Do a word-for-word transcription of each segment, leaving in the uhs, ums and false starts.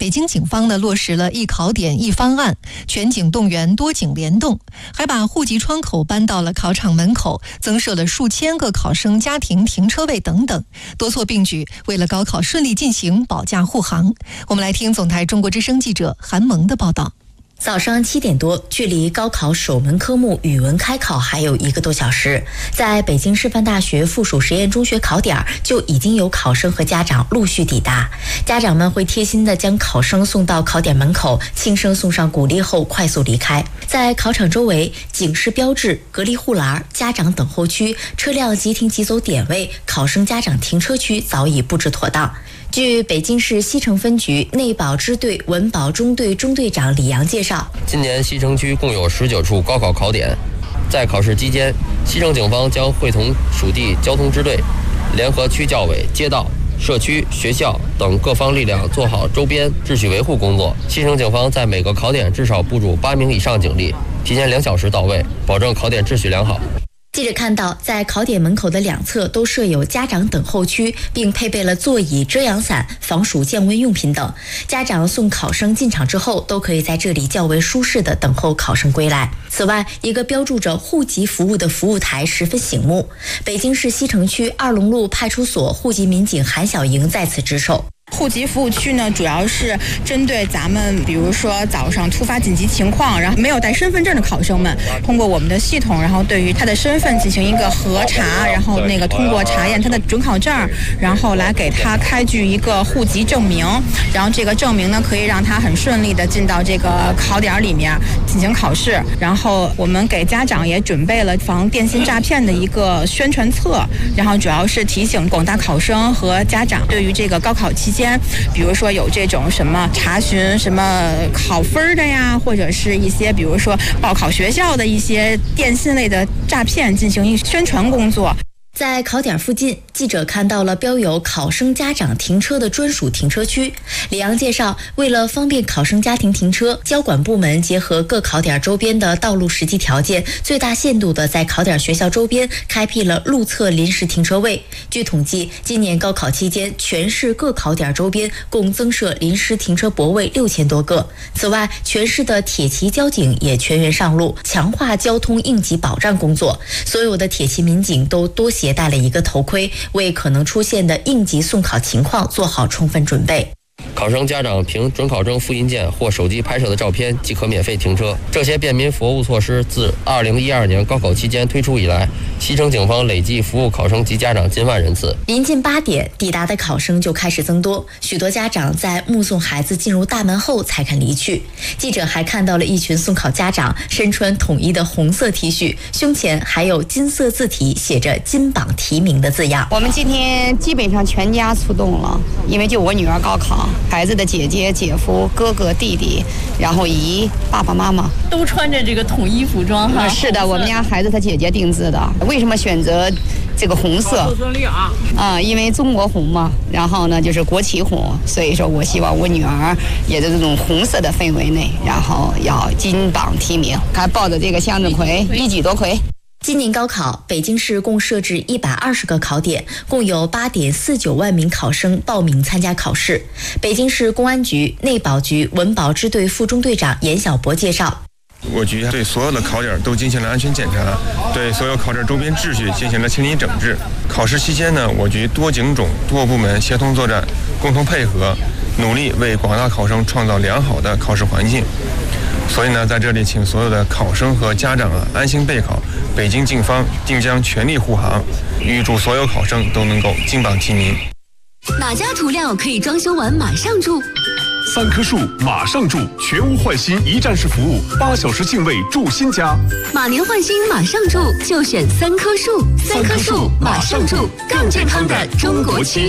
北京警方呢落实了一考点一方案，全警动员，多警联动，还把户籍窗口搬到了考场门口，增设了数千个考生家庭停车位等等，多措并举，为了高考顺利进行保驾护航。我们来听总台中国之声记者韩萌的报道。 早上七点多，距离高考首门科目语文开考还有一个多小时，在北京师范大学附属实验中学考点就已经有考生和家长陆续抵达。家长们会贴心地将考生送到考点门口，轻声送上鼓励后快速离开。在考场周围，警示标志、隔离护栏、家长等候区、车辆即停即走点位、考生家长停车区早已布置妥当。据北京市西城分局内保支队文保中队中队长李阳介绍， 今年西城区共有十九处高考考点，在考试期间，西城警方将会同属地交通支队，联合区教委、街道、社区、学校等各方力量做好周边秩序维护工作。西城警方在每个考点至少部署八名以上警力，提前两小时到位，保证考点秩序良好。 记者看到，在考点门口的两侧都设有家长等候区，并配备了座椅、遮阳伞、防暑降温用品等。家长送考生进场之后，都可以在这里较为舒适地等候考生归来。此外，一个标注着户籍服务的服务台十分醒目。北京市西城区二龙路派出所户籍民警韩小莹在此值守。 户籍服务区呢，主要是针对咱们，比如说早上突发紧急情况，然后没有带身份证的考生们，通过我们的系统，然后对于他的身份进行一个核查，然后那个通过查验他的准考证，然后来给他开具一个户籍证明，然后这个证明呢，可以让他很顺利的进到这个考点里面进行考试。然后我们给家长也准备了防电信诈骗的一个宣传册，然后主要是提醒广大考生和家长，对于这个高考期间，比如说有这种什么查询什么考分的呀，或者是一些比如说报考学校的一些电信类的诈骗进行一宣传工作。 在考点附近，记者看到了标有考生家长停车的专属停车区。李阳介绍，为了方便考生家庭停车，交管部门结合各考点周边的道路实际条件，最大限度地在考点学校周边开辟了路侧临时停车位。据统计，今年高考期间，全市各考点周边共增设临时停车泊位六千多个。此外，全市的铁骑交警也全员上路，强化交通应急保障工作。所有的铁骑民警都多携带了一个头盔，为可能出现的应急送考情况做好充分准备。 考生家长凭准考证复印件或手机拍摄的照片即可免费停车。这些便民服务措施自二零一二年高考期间推出以来，西城警方累计服务考生及家长近万人次。 临近八点，抵达的考生就开始增多，许多家长在目送孩子进入大门后才肯离去。记者还看到了一群送考家长身穿统一的红色 T 恤，胸前还有金色字体写着金榜题名的字样。 我们今天基本上全家出动了，因为就我女儿高考，孩子的姐姐、姐夫、哥哥、弟弟，然后姨、爸爸妈妈都穿着这个统一服装哈。 是的，我们家孩子他姐姐定制的。为什么选择这个红色？啊，因为中国红嘛，然后呢就是国旗红，所以说我希望我女儿也在这种红色的氛围内，然后要金榜题名，还抱着这个向日葵，一举夺魁。 今年高考，北京市共设置一百二十个考点，共有八点四九万名考生报名参加考试。北京市公安局内保局文保支队副中队长严小博介绍， 我局对所有的考点都进行了安全检查，对所有考点周边秩序进行了清理整治。考试期间呢，我局多警种多部门协同作战，共同配合，努力为广大考生创造良好的考试环境。所以呢，在这里请所有的考生和家长啊安心备考，北京警方定将全力护航，预祝所有考生都能够金榜题名。 哪家涂料可以装修完马上住？ 三棵树马上住，全屋换新一站式服务，八小时净位住新家。 马年换新马上住，就选三棵树。三棵树马上住，更健康的中国区。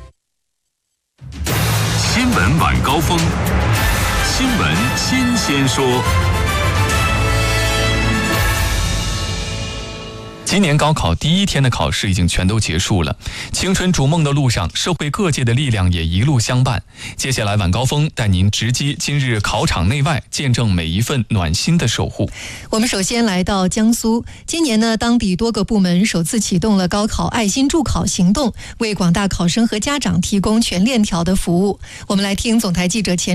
新闻晚高峰，新闻新鲜说。 今年高考第一天的考试已经全都结束了，青春逐梦的路上，社会各界的力量也一路相伴。接下来晚高峰带您直击今日考场内外，见证每一份暖心的守护。 我们首先来到江苏，今年呢，当地多个部门首次启动了高考爱心助考行动，为广大考生和家长提供全链条的服务。我们来听总台记者钱